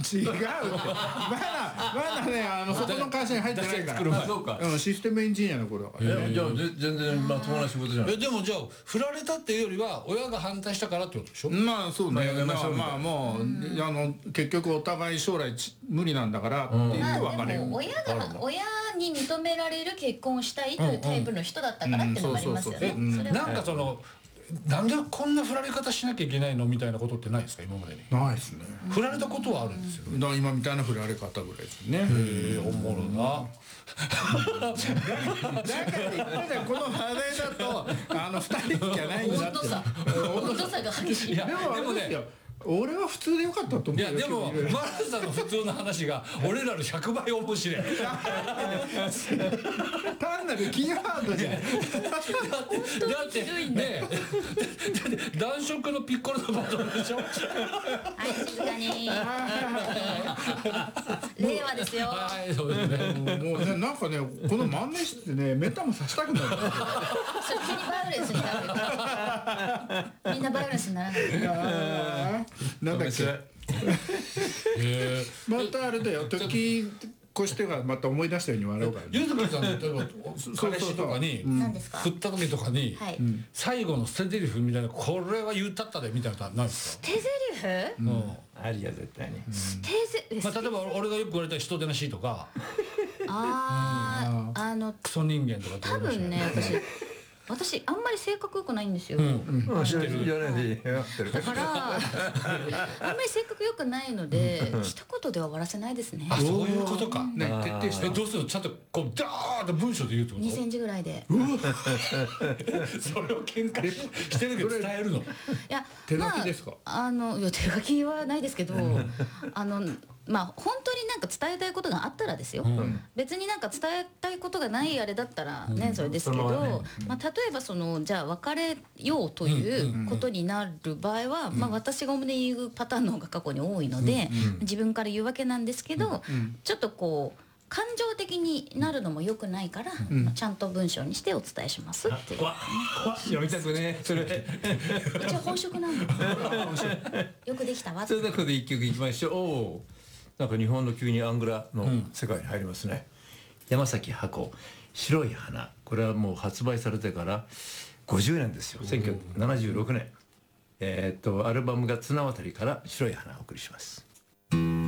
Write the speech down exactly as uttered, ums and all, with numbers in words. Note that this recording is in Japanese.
違うまだまだねあのそこの会社に入ってないから。 あ、そうか。 システムエンジニアの頃だからね。 じゃあ全然まともな仕事じゃない。 えでもじゃあ振られたっていうよりは親が反対したからってことでしょ。 まあそうね。まあまあもうあの結局お互い将来無理なんだからって言って別れる。 でも親が親に認められる結婚をしたいというタイプの人だったからっていうのもありますよね。 なんかそのなんでこんな振られ方しなきゃいけないのみたいなことってないですか今までに。 ないですね。 振られたことはあるんですよ。 だから今みたいな振られ方ぐらいですね。 へえおもろな。 だから言ったじゃんこの話題だとあの二人じゃないんだって。 温度差温度差が激しい。 でもでもね俺は普通でよかったと思うよ。 いやでもマラさんの普通の話が俺らのひゃくばい面白い。 単なるキーワードじゃん。 だってね男色のピッコロのバトルでしょ。 はい静かに。令和ですよ。 はいそうですね。 もうねなんかねこの万年筆ってねメタもさしたくなる。 それ急にバイオレンスになるよ。みんなバイオレンスにならない。 なんだっけ。またあれだよ時越してはまた思い出したように笑うからね。 ゆずきさん例えば彼氏とかに何ですか。 振った時とかにはい。 最後の捨て台詞みたいなこれは言ったったでみたいなのはないですか。 捨て台詞？ ありや絶対に。 捨て台詞。 まあ例えば俺がよく言われた人手なしとかあああのクソ人間とかって言多われました分ね私私あんまり性格良くないんですよ。 知ってる。言わないでやってる。 だからあんまり性格良くないので一言では終わらせないですね。 あそういうことか。 ね徹底して。 えどうするのちゃんとこうダーッと文章で言うってこと。 にセンチぐらいで。 それを喧嘩してるけど伝えるの。 いや手書きですか。 まああのいや手書きはないですけどあのまあ本当になんか伝えたいことがあったらですよ。別になんか伝えたいことがないあれだったらねそれですけど、まあ例えばそのじゃあ別れようということになる場合は、まあ私が主に言うパターンの方が過去に多いので自分から言うわけなんですけど、ちょっとこう感情的になるのも良くないから、まあちゃんと文章にしてお伝えしますっていう。 読みたくねそれ。 一応本職なんでよくできたわ。 それではここで一曲いきましょう。おお。なんか日本の急にアングラの世界に入りますね。山崎箱白い花、これはもう発売されてからごじゅうねんですよ。せんきゅうひゃくななじゅうろくねん。えっとアルバムが綱渡りから白い花をお送りします。